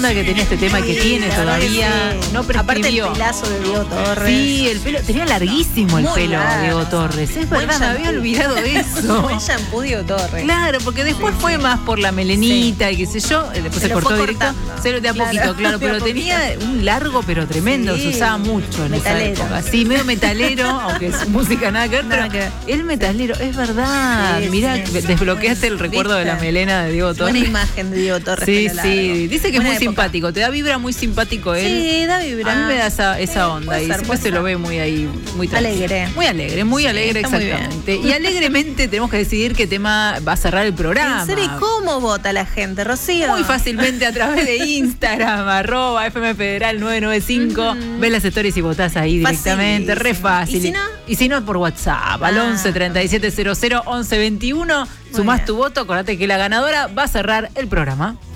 que tenía este tema que tiene todavía, sí. no prescribió. Aparte el pelazo de Diego Torres. Sí, el pelo, tenía larguísimo el Muy pelo largo. Diego Torres. Es verdad, me había olvidado eso. Buen shampoo Diego Torres. Claro, porque después fue más por la melenita y qué sé yo, después se cortó directo. Se lo de a poquito, claro, pero tenía un largo pero tremendo, se usaba mucho en esa época. Sí, medio metalero, aunque es música nada que ver, pero el metalero, es verdad. Mirá, desbloqueaste el recuerdo de la melena de Diego Torres. Buena imagen de Diego Torres. Sí, sí, dice que es muy simpático, te da vibra muy simpático él. Sí, da vibra. A mí me da esa onda y después se lo ve muy ahí, muy alegre. Muy alegre, exactamente. Y alegremente tenemos que decidir qué tema va a cerrar el programa. ¿En serio? ¿Cómo vota la gente, Rocío? Muy fácilmente a través de Instagram, @FMFederal995. Ves las stories y votás ahí directamente, re fácil. ¿Y si no, por WhatsApp, al 11 3700 11 21. Sumás tu voto, acordate que la ganadora va a cerrar el programa.